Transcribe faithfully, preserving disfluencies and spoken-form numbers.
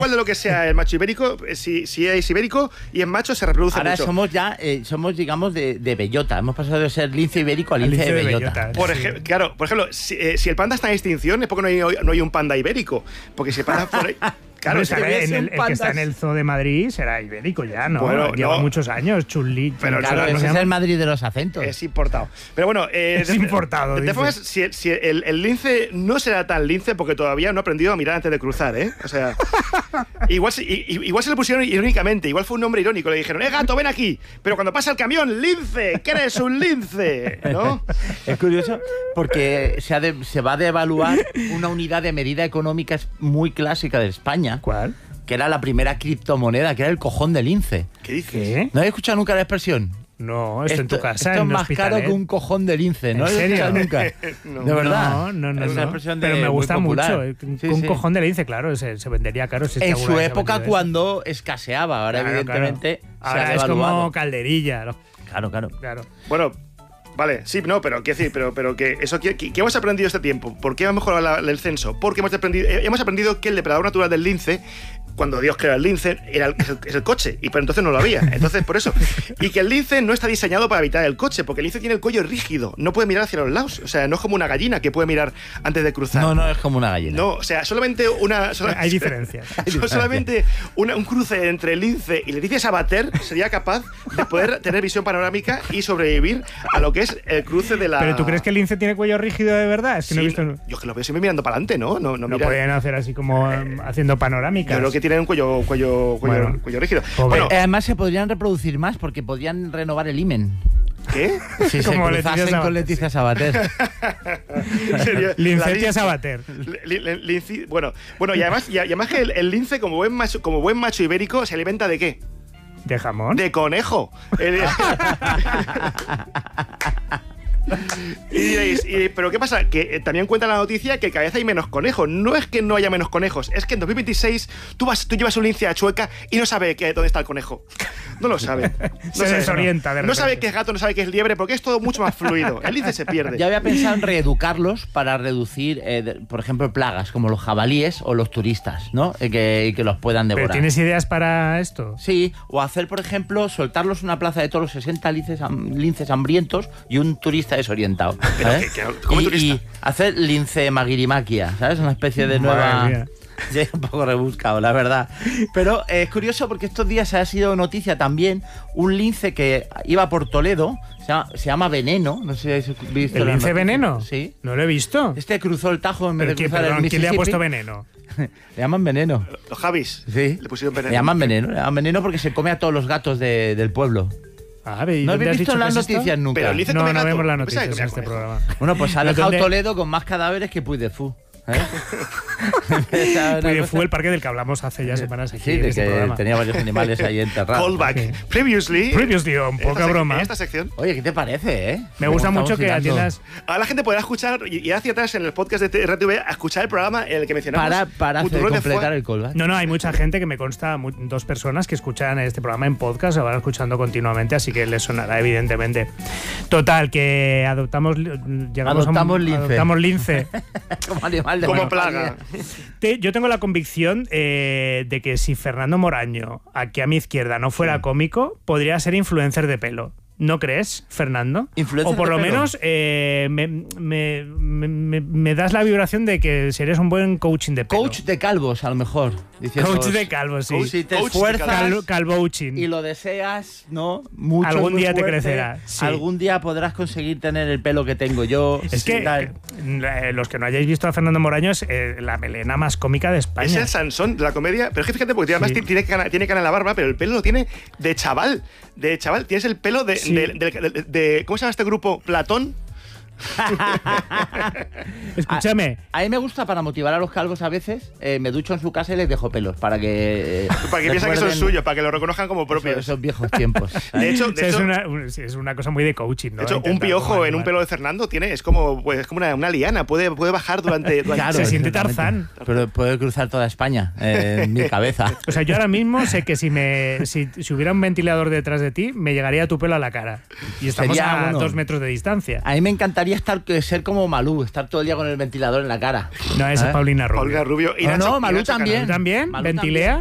igual de lo que sea el macho ibérico, si, si es ibérico y es macho se reproduce Ahora mucho. somos ya, eh, somos digamos de, de bellota. Hemos pasado de ser lince ibérico a lince, lince de, de bellota. bellota. Por ej sí. Claro, por ejemplo, si, eh, si el panda está en extinción es porque no hay, no hay un panda ibérico. Porque si el panda por ahí, claro, es que en el, el que está en el zoo de Madrid será ibérico ya, ¿no? Bueno, lleva no. muchos años, Chun-Li. Pero claro, ese es el Madrid de los acentos. Es importado. Pero bueno, eh, es de, importado. De todas formas, si, si el, el lince no será tan lince porque todavía no ha aprendido a mirar antes de cruzar, ¿eh? O sea, igual, igual se le pusieron irónicamente, igual fue un nombre irónico. Le dijeron, ¡eh, gato, ven aquí! Pero cuando pasa el camión, ¡lince! ¿Qué eres un lince? ¿No? Es curioso porque se, ha de, se va a devaluar una unidad de medida económica muy clásica de España. ¿Cuál? Que era la primera criptomoneda, que era el cojón de lince. ¿Qué dices? ¿Qué? ¿No habéis escuchado nunca la expresión? No, esto, esto en tu casa. Esto es más hospital, caro ¿eh? que un cojón de lince. ¿No ¿En serio? nunca? No. De verdad. No, no, no. Es una no. expresión de, Pero me gusta mucho. Un, sí, un sí. cojón de lince, claro, se, se vendería caro. Si en su época cuando escaseaba. Ahora, claro, evidentemente, claro. se Ahora ha es devaluado. como calderilla. ¿No? Claro, claro. claro. Bueno. Vale, sí, no, pero quiero decir, pero, pero que eso, ¿qué, qué hemos aprendido este tiempo? ¿Por qué hemos mejorado la, el censo? Porque hemos aprendido, hemos aprendido que el depredador natural del lince, cuando Dios creó el lince, era el, es, el, es el coche, y pero entonces no lo había. Entonces, por eso. Y que el lince no está diseñado para evitar el coche, porque el lince tiene el cuello rígido, no puede mirar hacia los lados. O sea, no es como una gallina que puede mirar antes de cruzar. No, no es como una gallina. No, o sea, solamente una. Sola, Hay diferencias. Solamente una, un cruce entre el lince y Leticia Sabater sería capaz de poder tener visión panorámica y sobrevivir a lo que es el cruce de la. ¿Pero tú crees que el lince tiene cuello rígido de verdad? Es que sí, no he visto. Yo es que lo veo siempre mirando para adelante, ¿no? No, no, no mira... pueden hacer así como eh, haciendo panorámicas. Yo creo que tienen un cuello, cuello, cuello, bueno. cuello rígido. Bueno, además se podrían reproducir más porque podrían renovar el himen. ¿Qué? Si se cruzasen con Leticia Sabater. Lincetia Sabater. Bueno, bueno, y además, y además que el, el lince, como buen macho, como buen macho ibérico, se alimenta de ¿qué? ¿De jamón? De conejo. Y diréis, y, ¿pero qué pasa? Que eh, también cuenta la noticia que cada vez hay menos conejos. No es que no haya menos conejos, es que en dos mil veintiséis tú, vas, tú llevas un lince a Chueca y no sabe que, dónde está el conejo. No lo sabe. No se sabe, desorienta. No, no sabe que es gato, no sabe que es liebre, porque es todo mucho más fluido. El lince se pierde. Ya había pensado en reeducarlos para reducir, eh, de, por ejemplo, plagas como los jabalíes o los turistas, ¿no? Eh, que, que los puedan devorar. ¿Pero tienes ideas para esto? Sí, o hacer, por ejemplo, soltarlos en una plaza de toros, sesenta linces, linces hambrientos y un turista desorientado. Pero, ¿qué, qué, ¿cómo y, turista? y hacer lince magirimaquia, ¿sabes? Una especie de nueva... Sí, un poco rebuscado, la verdad. Pero eh, es curioso porque estos días ha sido noticia también un lince que iba por Toledo, se llama, se llama Veneno, no sé si habéis visto. ¿El lince Veneno? Sí. No lo he visto. Este cruzó el Tajo en vez de cruzar perdón, el Mississippi. ¿Quién le ha puesto Veneno? Le llaman Veneno. Los Javis. Sí. Le pusieron Veneno. Le llaman Veneno, le llaman Veneno porque se come a todos los gatos de, del pueblo. Ah, ¿No habéis visto las noticias nunca? Pero el no, no gato. vemos las noticias en este programa. Bueno, pues ha dejado ¿Dónde? Toledo con más cadáveres que Puy de Fou. ¿Eh? Puy de Fou, el parque del que hablamos hace ya semanas aquí sí, en de este que programa. tenía varios animales ahí enterrados. Callback. Sí. Previously. Previously, un poca broma. En esta sección. Oye, ¿qué te parece, eh? Me gusta mucho que atiendas. Ahora la gente podrá escuchar y ir hacia atrás en el podcast de R T V a escuchar el programa en el que mencionamos. Para, para hacer, completar el callback. No, no, hay mucha gente que me consta, dos personas que escuchan este programa en podcast, lo van escuchando continuamente, así que les sonará, evidentemente. Total, que adoptamos. Llegamos adoptamos a un, lince. Adoptamos lince. Como animal de Como plaga. Te, yo tengo la convicción eh, de que si Fernando Moraño, aquí a mi izquierda, no fuera sí. cómico, podría ser influencer de pelo. ¿No crees, Fernando? Influencer o por de lo pelo. menos eh, me, me, me, me das la vibración de que serías un buen coaching de pelo. Coach de calvos, a lo mejor. Coach de calvos, sí. Coach, si te coach esfuerzas cal, calvouching. y lo deseas, ¿no? Mucho, algún muy día fuerte, te crecerá. Sí. Algún día podrás conseguir tener el pelo que tengo yo. Es que eh, los que no hayáis visto a Fernando Moraño es eh, la melena más cómica de España. Es el Sansón de la comedia. Pero es que fíjate, porque además sí. tiene, cana, tiene cana en la barba, pero el pelo lo tiene de chaval. De chaval. Tienes el pelo de, sí. de, de, de, de, de. ¿Cómo se llama este grupo? Platón. Escúchame. A, a mí me gusta para motivar a los calvos a veces. Eh, me ducho en su casa y les dejo pelos para que. Eh, para que piensen que son suyos, para que lo reconozcan como propios. Esos, esos viejos tiempos. De hecho, de es, hecho una, es una cosa muy de coaching, ¿no? De hecho, Intentar un piojo en un pelo de Fernando tiene, es como, pues, es como una, una liana. Puede, puede bajar durante. durante claro, se siente Tarzán. Pero puede cruzar toda España eh, en mi cabeza. O sea, yo ahora mismo sé que si me si, si hubiera un ventilador detrás de ti, me llegaría tu pelo a la cara. Y estamos Sería, a bueno, dos metros de distancia. A mí me encantaría molaría estar, ser como Malú, estar todo el día con el ventilador en la cara. No, esa es Paulina Rubio. Paulina Rubio. Y no, Nacho, no, Malú y Nacho también. ¿También? Malú ¿Ventilea?